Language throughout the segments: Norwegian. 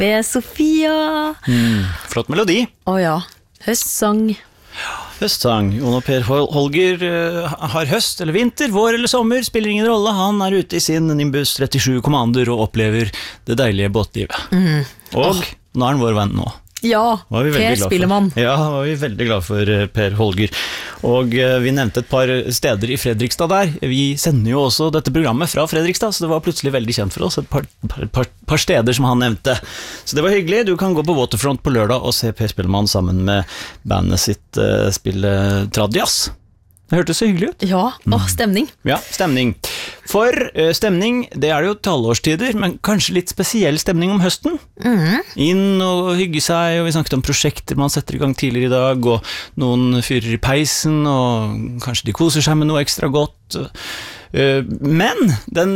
Be Sofia. Flott melodi. Ja, høstsang. Høstsang. Jon og Per Holger har høst eller vinter, vår eller sommer, spiller ingen rolle. Han ute i sin Nimbus 37 Commander og opplever det deilige båtlivet. Og nå han vår venn nå. Ja, Per Spillemann. Ja, var vi veldig glad for Per Holger. Og vi nevnte et par steder i Fredrikstad der. Vi sender jo også dette programmet fra Fredrikstad, så det var plutselig veldig kjent for oss. Et par steder som han nevnte. Så det var hyggelig. Du kan gå på Waterfront på lørdag og se Per Spillemann sammen med bandet sitt spille Tradjazz. Det hørtes så hyggelig ut. Ja, stemning. Ja, stemning. For stemning, det det jo talårstider, men kanskje litt spesiell stemning om høsten. Inn og hygge seg, og vi snakket om prosjekter man setter i gang tidligere i dag, og noen fyrer i peisen, og kanskje de koser seg med noe ekstra godt. Men den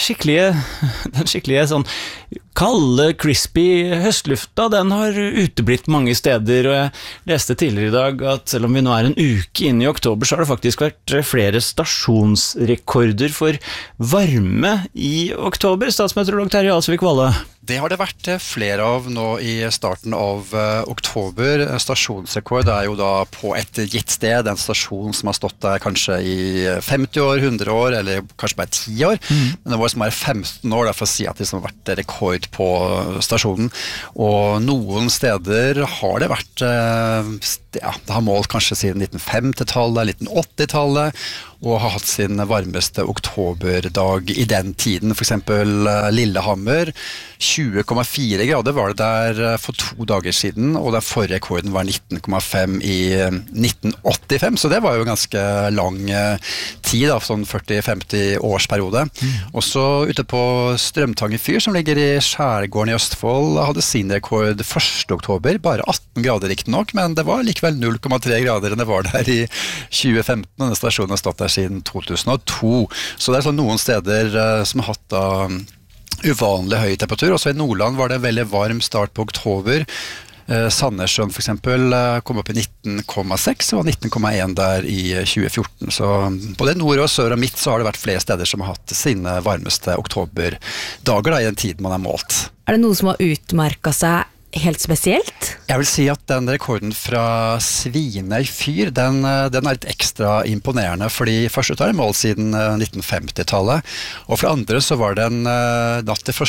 skikkelige sånn kalde, crispy høstlufta, den har uteblitt mange steder, og jeg leste tidligere i dag at selv om vi nå en uke inne i oktober, så har det faktisk vært flere stasjonsrekorder for varme i oktober. Statsmeteorolog Terje Alsvik Valle. Det har det vært flere av nå i starten av oktober. Stasjonsrekord jo da på et gitt sted, en stasjon som har stått der kanskje i 50 år, 100 år, eller kanskje bare 10 år. Men det var som 15 år, for å si at det har vært rekord på stasjonen. Og noen steder har det vært, det har målt kanskje siden 1950-tallet, 1980-tallet, og har hatt sin varmeste oktoberdag i den tiden. For eksempel Lillehammer, 20,4 grader var det der for 2 dager siden, og den forrige rekorden var 19,5 i 1985, så det var jo ganske lang tid, da, sånn 40-50 årsperiode. Også ute på Strømtangen fyr, som ligger i Skjærgården i Østfold, hadde sin rekord 1. oktober, bare 18 grader riktig nok, men det var likevel 0,3 grader enn det var der i 2015, og denne stasjonen har stått der siden 2002. Så det sånn noen steder som har hatt da uvanlig høy temperatur. Også i Nordland var det en veldig varm start på oktober. Sandnessjøen for eksempel kom opp i 19,6 og 19,1 der i 2014. Så både nord og sør og midt så har det vært flere steder som har hatt sine varmeste oktoberdager da, i den tiden man har målt. Det noe som har utmerket seg helt spesielt? Jeg vil si at den rekorden fra Svinøy fyr, den litt ekstra imponerende, fordi først ut det målt siden 1950-tallet, og for andre så var det en natt til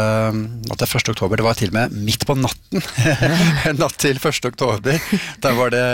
1. oktober, det var til og med midt på natten, natt til 1. oktober, da var det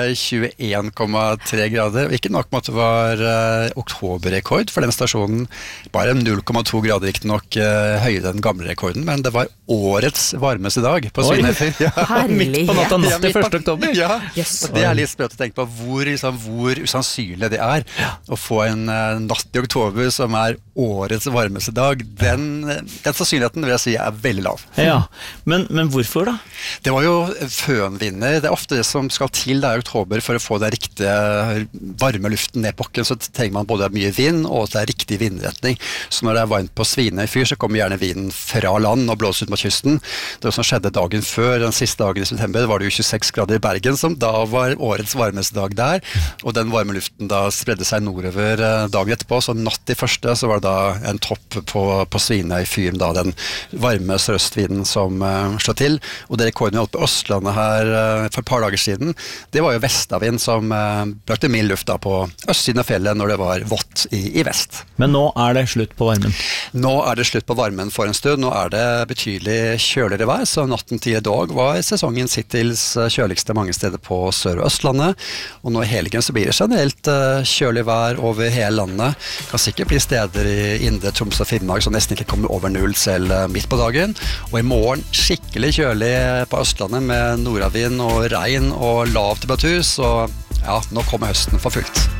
21,3 grader, og ikke nok med at det var oktoberrekord for den stasjonen, bare 0,2 grader ikke nok høyere den gamle rekorden, men det var årets varmeste dag på Svinøy fyr. Midt på natta natt til 1. oktober. Ja, og det litt sprøtt å tenke på hvor usannsynlig det å få en natt i oktober som årets varmeste dag. Den sannsynligheten vil jeg si veldig lav. Ja, men hvorfor da? Det var jo fønvinder. Det ofte det som skal til i oktober for å få den riktige varme luften ned på bakken, så trenger man både mye vind og at det riktig vindretning. Så når det varmt på Svinøy fyr, så kommer gjerne vinden fra land og blåser ut mot kysten. Det som skjedde dagen før, den siste dagen i september, var det jo 26 grader i Bergen, som da var årets varmeste dag der, og den varme luften da spredde seg nordover dagen etterpå, så natt i første så var det da en topp på Svinøy fyr, da den varme sørøstvinden som slår til, og det rekorden vi holdt på Østlandet her for et par dager siden, det var jo vestavind som brakte mild luft da på østsiden av fjellet når det var vått i vest. Men nå det slutt på varmen? Nå det slutt på varmen for en stund, nå det betydelig kjøligere vær, så natten til i dag var sesongens hittils kjøligste mange steder på Sør- og Østlandet, og nå i helgen så blir det generelt kjølig vær over hele landet. Det kan sikkert bli steder i Indre Troms og Finnmark som nesten ikke kommer over null selv midt på dagen, og i morgen skikkelig kjølig på Østlandet med nordavind og regn og lav temperatur, så ja, nå kommer høsten for fullt.